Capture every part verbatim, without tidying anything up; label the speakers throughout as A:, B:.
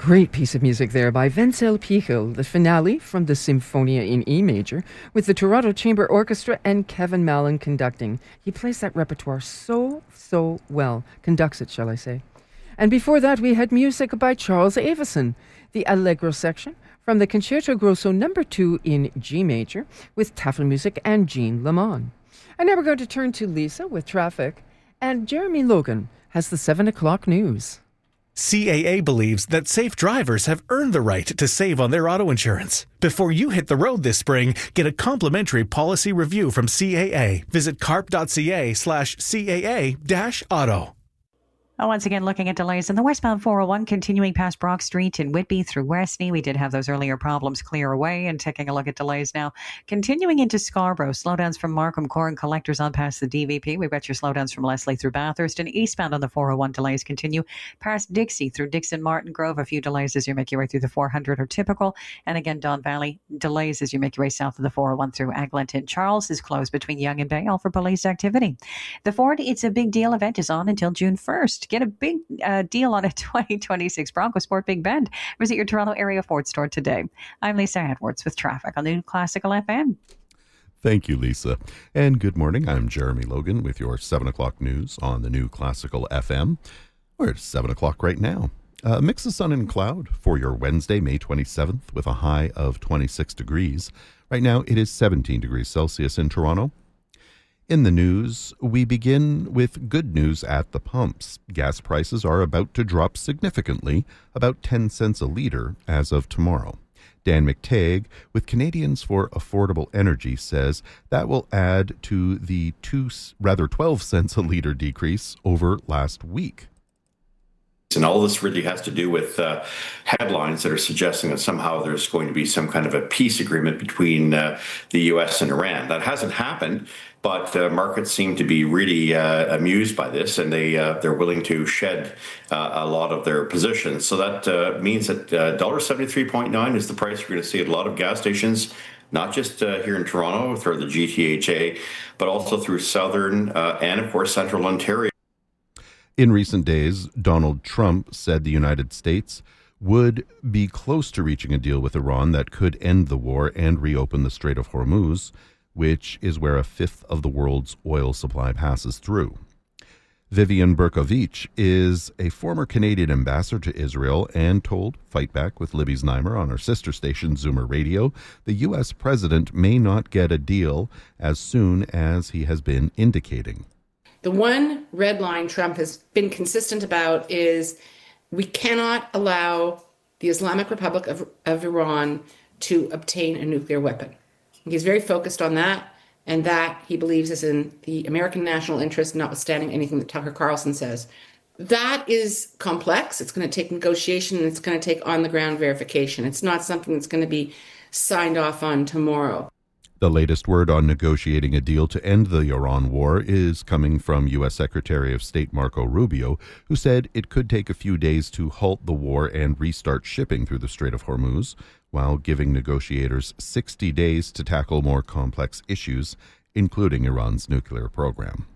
A: Great piece of music there by Wenzel Pichel, the finale from the Symphonia in E major, with the Toronto Chamber Orchestra and Kevin Mallon conducting. He plays that repertoire so, so well. Conducts it, shall I say. And before that, we had music by Charles Avison, the Allegro section from the Concerto Grosso number two in G major, with Tafelmusik and Jean Lamont. And now we're going to turn to Lisa with traffic, and Jeremy Logan has the seven o'clock news.
B: C A A believes that safe drivers have earned the right to save on their auto insurance. Before you hit the road this spring, get a complimentary policy review from C A A. Visit carp.ca slash CAA dash auto.
C: Oh, once again, looking at delays in the westbound four oh one continuing past Brock Street in Whitby through Westney. We did have those earlier problems clear away, and taking a look at delays now. Continuing into Scarborough, slowdowns from Markham Core and Collectors on past the D V P. We've got your slowdowns from Leslie through Bathurst, and eastbound on the four oh one delays continue past Dixie through Dixon Martin Grove. A few delays as you make your way through the four hundred are typical. And again, Don Valley delays as you make your way south of the four oh one through Eglinton. Charles is closed between Yonge and Bay, all for police activity. The Ford It's a Big Deal event is on until June first. Get a big uh, deal on a twenty twenty-six Bronco Sport Big Bend. Visit your Toronto area Ford store today. I'm Lisa Edwards with traffic on the New Classical F M.
D: Thank you, Lisa. And good morning. I'm Jeremy Logan with your seven o'clock news on the New Classical F M. We're at seven o'clock right now. A mix of sun and cloud for your Wednesday, May twenty-seventh, with a high of twenty-six degrees. Right now, it is seventeen degrees Celsius in Toronto. In the news, we begin with good news at the pumps. Gas prices are about to drop significantly, about ten cents a litre as of tomorrow. Dan McTagg with Canadians for Affordable Energy says that will add to the two, rather twelve cents a litre decrease over last week.
E: And all this really has to do with uh, headlines that are suggesting that somehow there's going to be some kind of a peace agreement between uh, the U S and Iran. That hasn't happened, but uh, markets seem to be really uh, amused by this, and they, uh, they're willing to shed uh, a lot of their positions. So that uh, means that uh, one dollar seventy-three point nine is the price you're going to see at a lot of gas stations, not just uh, here in Toronto through the G T H A, but also through Southern uh, and, of course, Central Ontario.
D: In recent days, Donald Trump said the United States would be close to reaching a deal with Iran that could end the war and reopen the Strait of Hormuz, which is where a fifth of the world's oil supply passes through. Vivian Berkovich is a former Canadian ambassador to Israel and told Fight Back with Libby Znaimer on our sister station Zoomer Radio the U S president may not get a deal as soon as he has been indicating.
F: The one red line Trump has been consistent about is we cannot allow the Islamic Republic of, of Iran to obtain a nuclear weapon. He's very focused on that, and that he believes is in the American national interest, notwithstanding anything that Tucker Carlson says. That is complex. It's going to take negotiation, and it's going to take on-the-ground verification. It's not something that's going to be signed off on tomorrow.
D: The latest word on negotiating a deal to end the Iran war is coming from U S Secretary of State Marco Rubio, who said it could take a few days to halt the war and restart shipping through the Strait of Hormuz, while giving negotiators sixty days to tackle more complex issues, including Iran's nuclear program.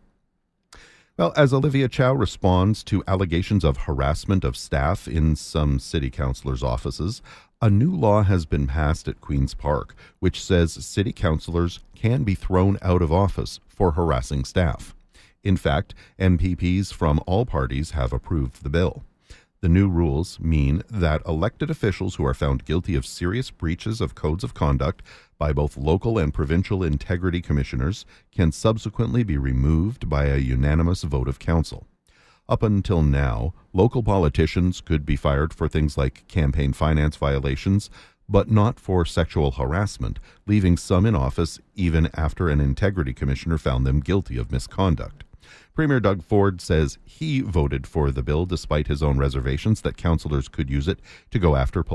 D: Well, as Olivia Chow responds to allegations of harassment of staff in some city councillors' offices, a new law has been passed at Queen's Park, which says city councillors can be thrown out of office for harassing staff. In fact, M P Ps from all parties have approved the bill. The new rules mean that elected officials who are found guilty of serious breaches of codes of conduct by both local and provincial integrity commissioners can subsequently be removed by a unanimous vote of council. Up until now, local politicians could be fired for things like campaign finance violations, but not for sexual harassment, leaving some in office even after an integrity commissioner found them guilty of misconduct. Premier Doug Ford says he voted for the bill despite his own reservations that councillors could use it to go after